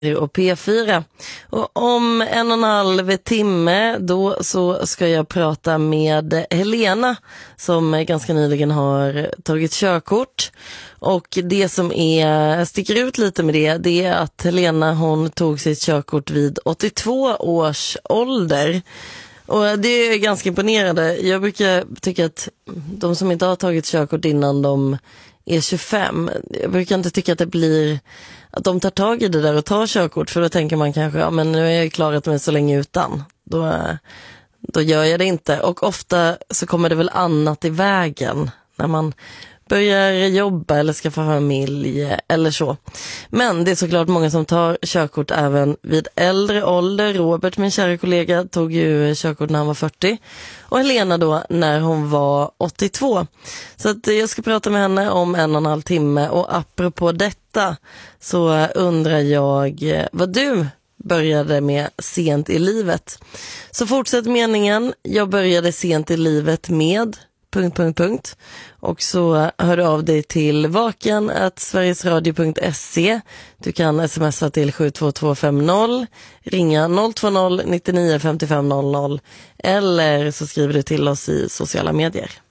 och P4. Och om 1,5 timme då så ska jag prata med Helena som ganska nyligen har tagit körkort. Och det som sticker ut lite med det är att Helena hon tog sitt körkort vid 82 års ålder. Och det är ganska imponerande. Jag brukar tycka att de som inte har tagit körkort innan de är 25, jag brukar inte tycka att de tar tag i det där och tar körkort, för då tänker man kanske, ja men nu har jag klarat mig så länge utan, då gör jag det inte. Och ofta så kommer det väl annat i vägen när man börjar jobba eller skaffa familj eller så. Men det är såklart många som tar körkort även vid äldre ålder. Robert, min kära kollega, tog ju körkort när han var 40 och Helena då när hon var 82. Så att jag ska prata med henne om 1,5 timme, och apropå detta så undrar jag vad du började med sent i livet. Så fortsätt meningen, jag började sent i livet med ... Och så hör du av dig till vaken@sverigesradio.se. Du kan smsa till 72250, ringa 020 99 55 00 eller så skriver du till oss i sociala medier.